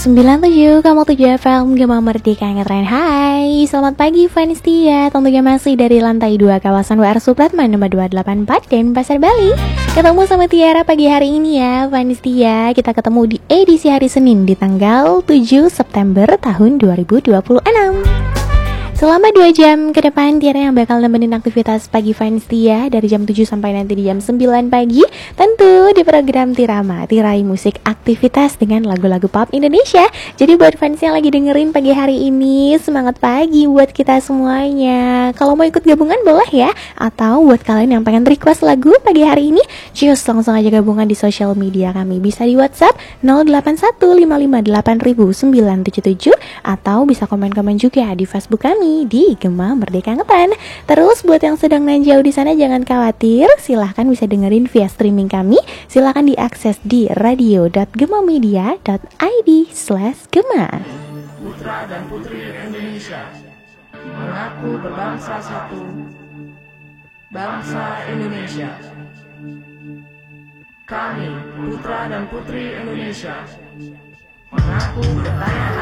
97,7 FM Gema Merdeka Ngetren. Hai, selamat pagi fans setia. Tentunya masih dari lantai 2 kawasan WR Supratman nomor 284 dan Pasar Bali. Ketemu sama Tiara pagi hari ini ya fans setia. Kita ketemu di edisi hari Senin di tanggal 7 September tahun 2026. Selama 2 jam ke depan Tiara yang bakal nemenin aktivitas pagi fans setia dari jam 7 sampai nanti di jam 9 pagi. Tentu di program Tirama, tirai musik aktivitas dengan lagu-lagu pop Indonesia. Jadi buat fans yang lagi dengerin pagi hari ini, semangat pagi buat kita semuanya. Kalau mau ikut gabungan boleh ya. Atau buat kalian yang pengen request lagu pagi hari ini, just langsung aja gabungan di sosial media kami. Bisa di WhatsApp 0815580977 atau bisa komen-komen juga di Facebook kami di Gema Merdeka Ngetan. Terus buat yang sedang nanjau di sana jangan khawatir, silahkan bisa dengerin via streaming kami. Silahkan diakses di radio.gemamedia.id/gema. Putra dan putri Indonesia mengaku berbangsa satu, bangsa Indonesia. Kami, putra dan putri Indonesia, mengaku bertanah